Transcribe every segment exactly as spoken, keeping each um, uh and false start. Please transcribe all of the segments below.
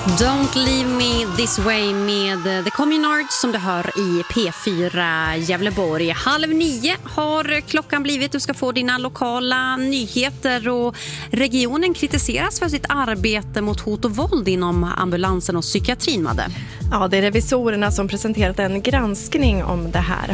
Don't leave me this way med The Communards som du hör i P fyra Gävleborg. Halv nio har klockan blivit. Du ska få dina lokala nyheter och regionen kritiseras för sitt arbete mot hot och våld inom ambulansen och psykiatrin, Madde. Ja, det är revisorerna som presenterat en granskning om det här.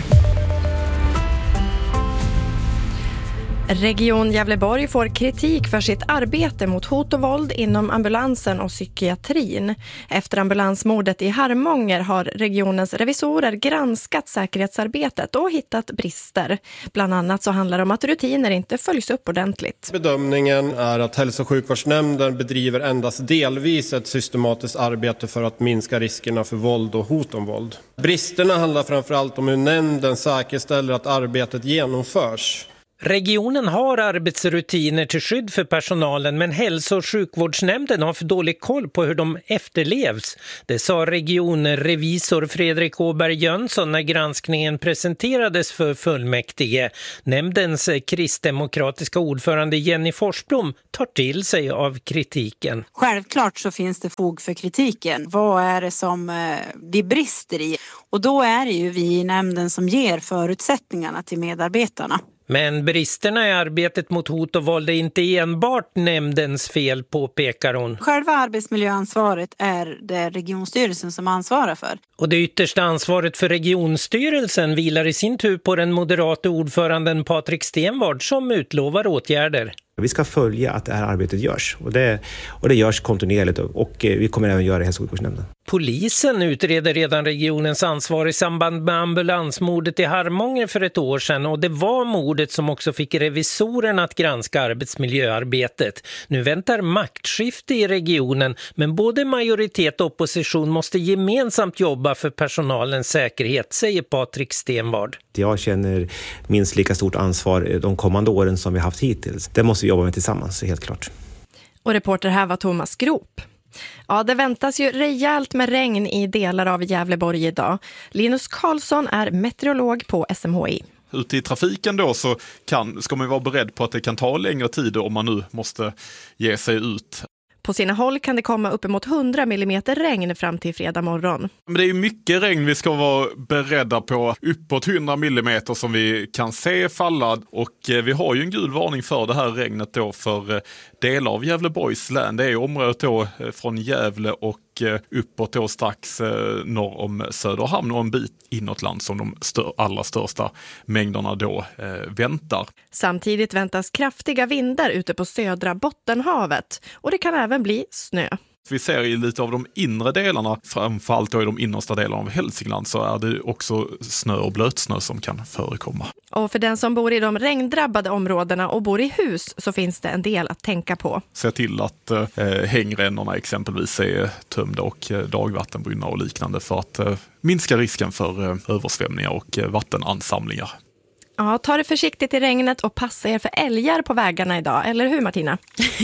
Region Gävleborg får kritik för sitt arbete mot hot och våld inom ambulansen och psykiatrin. Efter ambulansmordet i Harmånger har regionens revisorer granskat säkerhetsarbetet och hittat brister. Bland annat så handlar det om att rutiner inte följs upp ordentligt. Bedömningen är att hälso- och sjukvårdsnämnden bedriver endast delvis ett systematiskt arbete för att minska riskerna för våld och hot om våld. Bristerna handlar framförallt om hur nämnden säkerställer att arbetet genomförs. Regionen har arbetsrutiner till skydd för personalen, men hälso- och sjukvårdsnämnden har för dålig koll på hur de efterlevs. Det sa regionrevisor Fredrik Åberg Jönsson när granskningen presenterades för fullmäktige. Nämndens kristdemokratiska ordförande Jenny Forsblom tar till sig av kritiken. Självklart så finns det fog för kritiken. Vad är det som eh, vi brister i? Och då är det ju vi i nämnden som ger förutsättningarna till medarbetarna. Men bristerna i arbetet mot hot och våld är inte enbart nämndens fel, påpekar hon. Själva arbetsmiljöansvaret är det regionstyrelsen som ansvarar för. Och det yttersta ansvaret för regionstyrelsen vilar i sin tur på den moderata ordföranden Patrik Stenvard som utlovar åtgärder. Vi ska följa att det här arbetet görs och det, och det görs kontinuerligt och vi kommer även göra det i hälso- och sjukvårdsnämnden. Polisen utreder redan regionens ansvar i samband med ambulansmordet i Harmånger för ett år sedan och det var mordet som också fick revisorerna att granska arbetsmiljöarbetet. Nu väntar maktskifte i regionen, men både majoritet och opposition måste gemensamt jobba för personalens säkerhet, säger Patrik Stenvard. Jag känner minst lika stort ansvar de kommande åren som vi haft hittills. Det måste vi jobba med tillsammans, helt klart. Och reporter här var Thomas Grop. Ja, det väntas ju rejält med regn i delar av Gävleborg idag. Linus Karlsson är meteorolog på S M H I. Ute i trafiken då så kan, ska man vara beredd på att det kan ta längre tid om man nu måste ge sig ut. På sina håll kan det komma uppemot hundra millimeter regn fram till fredag morgon. Men det är ju mycket regn vi ska vara beredda på. Uppåt hundra millimeter som vi kan se falla. Och vi har ju en gul varning för det här regnet då för delar av Gävleborgs län. Det är området då från Gävle och uppåt då strax norr om Söderhamn och en bit inåt land som de stör, allra största mängderna då eh, väntar. Samtidigt väntas kraftiga vindar ute på södra Bottenhavet och det kan även bli snö. Vi ser i lite av de inre delarna, framförallt då i de innersta delarna av Hälsingland, så är det också snö och blötsnö som kan förekomma. Och för den som bor i de regndrabbade områdena och bor i hus så finns det en del att tänka på. Se till att eh, hängrännorna exempelvis är tömda och eh, dagvattenbrunnar och liknande för att eh, minska risken för eh, översvämningar och eh, vattenansamlingar. Ja, ta det försiktigt i regnet och passa er för älgar på vägarna idag, eller hur Martina?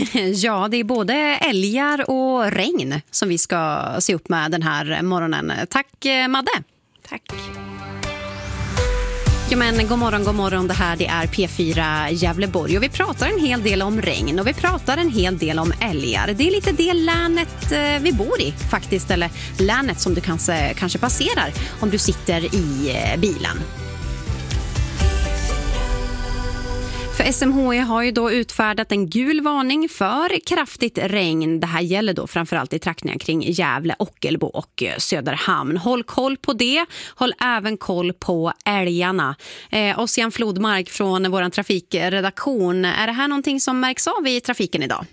Ja, det är både älgar och regn som vi ska se upp med den här morgonen. Tack Madde. Tack. Ja, men god morgon, god morgon. Det här det är P fyra Gävleborg och vi pratar en hel del om regn och vi pratar en hel del om älgar. Det är lite det länet vi bor i faktiskt, eller länet som du kanske, kanske passerar om du sitter i bilen. För S M H I har ju då utfärdat en gul varning för kraftigt regn. Det här gäller då framförallt i traktningar kring Gävle, Ockelbo och Söderhamn. Håll koll på det. Håll även koll på älgarna. Eh, Ossian Flodmark från vår trafikredaktion. Är det här någonting som märks av i trafiken idag?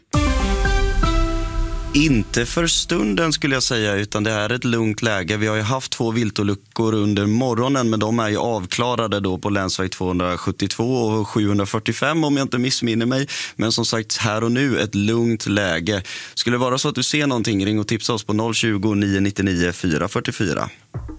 Inte för stunden skulle jag säga, utan det är ett lugnt läge. Vi har ju haft två viltolyckor under morgonen, men de är ju avklarade då på länsväg tvåhundrasjuttiotvå och sjuhundrafyrtiofem om jag inte missminner mig. Men som sagt, här och nu ett lugnt läge. Skulle det vara så att du ser någonting, ring och tipsa oss på noll tjugo, nio nio nio, fyra fyra fyra.